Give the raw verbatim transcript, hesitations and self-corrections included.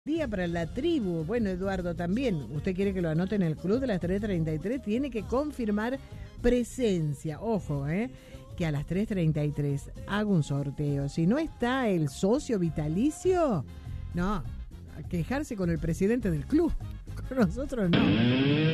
Día para la tribu. Bueno, Eduardo, también, usted quiere que lo anote en el club de las tres treinta y tres, tiene que confirmar presencia. Ojo, eh, que a las tres treinta y tres hago un sorteo. Si no está el socio vitalicio, no, a quejarse con el presidente del club. Con nosotros no.